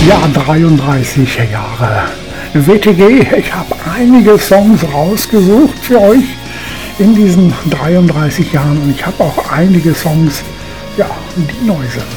Ja, 33 Jahre WTG. Ich habe einige Songs rausgesucht für euch in diesen 33 Jahren und ich habe auch einige Songs, ja, die neu sind.